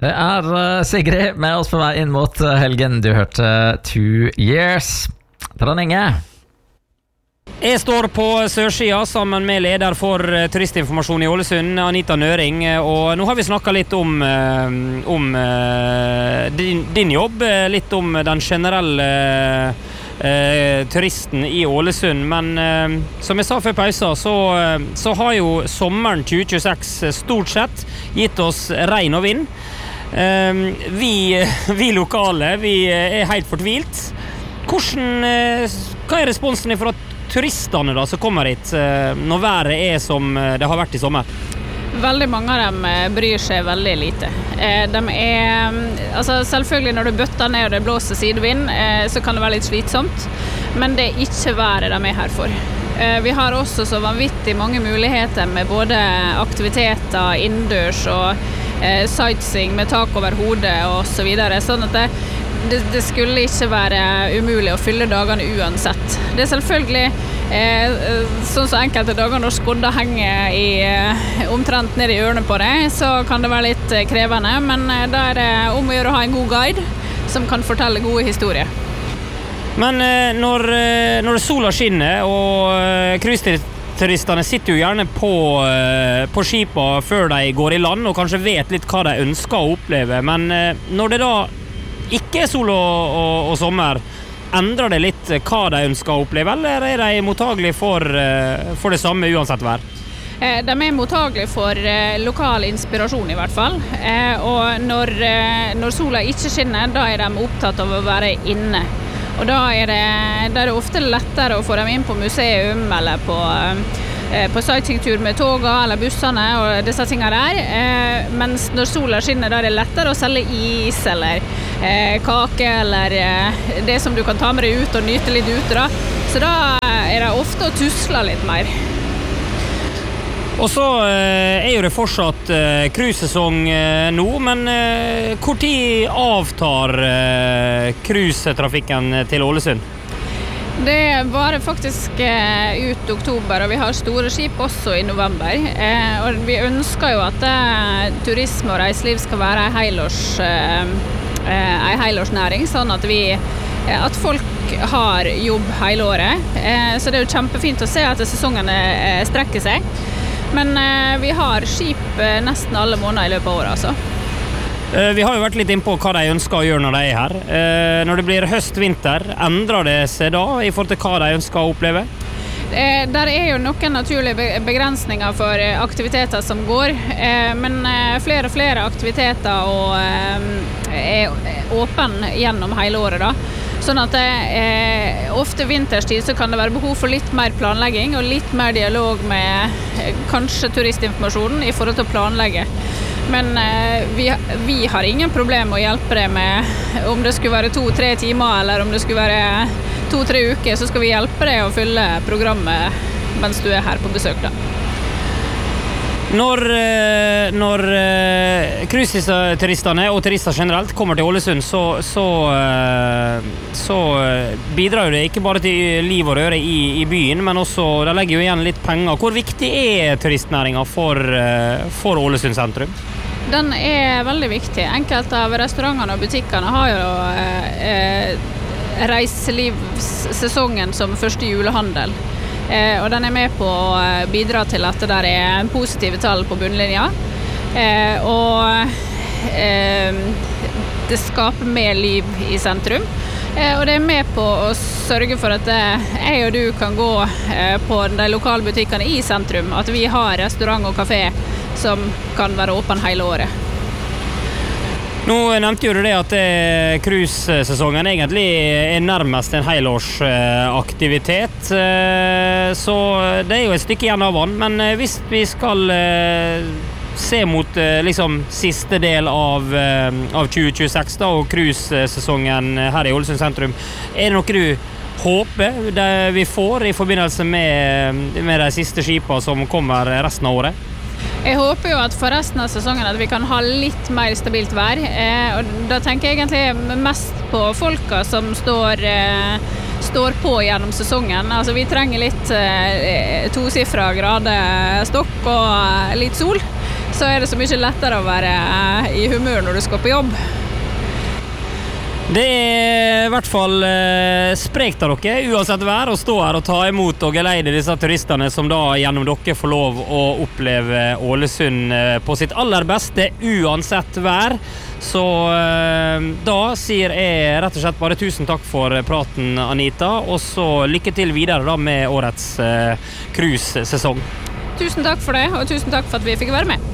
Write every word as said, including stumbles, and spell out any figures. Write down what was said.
Det er uh, Sigrid med oss på vei inn mot uh, helgen. Du hørte Two Years. Trond Inge. Jeg står på Sørsida sammen med leder for uh, turistinformasjon i Ålesund, Anita Nøring. Og nå har vi snakket litt om, uh, om uh, din, din jobb, litt om den generelle uh, Uh, turisten i Ålesund, men uh, som jeg sa før pausa, så, uh, så har jo sommeren tjue tjueseks stort sett gitt oss regn og vind. Uh, vi, vi lokale, vi er helt fortvilt. Hvordan, uh, hva er responsen fra turistene da, som kommer hit uh, når været er som det har vært i sommer? Veldig mange av dem bryr seg veldig lite. De er, altså selvfølgelig når du bøtter ned og det blåser sidevind, så kan det være litt slitsomt, men det er ikke været de er her for. Vi har også så vanvittig mange muligheter med både aktiviteter, innendørs og sightseeing med tak over hodet og så videre, sånn at det, det, det skulle ikke være umulig å fylle dagene uansett. Det er selvfølgelig Eh, sånn så enkelte dager når skodda henger i, eh, omtrent ned i ørene på deg, så kan det være litt eh, krevende, men eh, da er det om å gjøre å ha en god guide som kan fortelle gode historier. Men eh, når, eh, når sola skinner og eh, cruiseturistene sitter jo gjerne på, eh, på skipa før de går i land og kanskje vet litt hva de ønsker å oppleve, men eh, når det da ikke er sol og, og, og sommer, endrer det litt hva de ønsker å oppleve, eller er de mottagelige for, for det samme uansett vær? De er mottagelige for lokal inspirasjon i hvert fall, og når, når sola ikke skinner, da er de opptatt av å være inne. Og da er det, da er det ofte lettere å få dem inn på museum eller på, på sightseeingtur med toga eller bussene og disse tingene der, mens når sola skinner, da er det lettere å selge is eller eh, kake eller eh, det som du kan ta med deg ut og nyte litt ute da. Så da er det ofte å tusle litt mer. Og så eh, er jo det fortsatt eh, cruisesesong eh, nå, men eh, hvor tid avtar eh, cruisetrafikken til Ålesund? Det varer faktisk eh, ut oktober, og vi har store skip også i november. Eh, og vi ønsker jo at eh, turisme og reiseliv skal være en helårs, eh, en helårsnæring, sånn at, vi, eh, at folk har jobb hele året. Eh, så det er jo kjempefint å se at sesongene eh, strekker seg. Men eh, vi har skip eh, nesten alle måneder i løpet av året, altså. Vi har jo vært litt inn på hva de ønsker å gjøre når de er her. Når det blir høst-vinter, endrer det seg da i forhold til hva de ønsker å oppleve? Der er jo noen naturlige begrensninger for aktiviteter som går, men flere og flere aktiviteter og er åpne gjennom hele året da. Sånn at eh, ofte vinterstid så kan det være behov for litt mer planlegging og litt mer dialog med eh, kanskje turistinformasjonen i forhold til å planlegge. Men eh, vi, vi har ingen problem med å hjelpe deg med om det skulle være to-tre timer eller om det skulle være to-tre uker, så skal vi hjelpe deg å fylle programmet mens du er her på besøk da. Når, når cruiseturistene og turister generelt kommer til Ålesund, så, så, så bidrar det ikke bare til liv og røre i, i byen, men også, de legger jo igjen litt penger. Hvor viktig er turistnæringen for, for Ålesund sentrum? Den er veldig viktig. Enkelte av restaurantene og butikkene har jo eh, reiselivssesongen som første julehandel. Eh, og den er med på å bidra til at det der er positive tall på bunnlinja. Eh, og eh, det skaper mer liv i sentrum. Eh, og det er med på å sørge for at jeg og du kan gå eh, på de lokale butikkene i sentrum. At vi har restaurant og kafé som kan være åpen hele året. Nå nevnte jo du det at cruisesesongen egentlig er nærmest en helårsaktivitet, så det er jo et stykke igjen av den, men hvis vi skal se mot liksom siste del av, av tjue tjueseks da, og cruisesesongen her i Ålesund sentrum, er det noe du håper det vi får i forbindelse med, med de siste skipene som kommer resten av året? Jeg håper jo at for resten av sesongen at vi kan ha litt mer stabilt vær, eh, og da tenker jeg egentlig mest på folka som står, eh, står på gjennom sesongen. Altså vi trenger litt eh, tosifra grader stokk og litt sol, så er det så mye lettere å være i humør når du skal på jobb. Det er i hvert fall eh, sprekt av dere, uansett vær, å stå her og ta imot og geleide disse turistene som da gjennom dere får lov å oppleve Ålesund eh, på sitt aller beste, uansett vær. Så eh, da sier jeg rett og slett bare tusen takk for praten, Anita, og så lykke til videre da med årets eh, cruise-sesong. Tusen takk for det, og tusen takk for at vi fikk være med.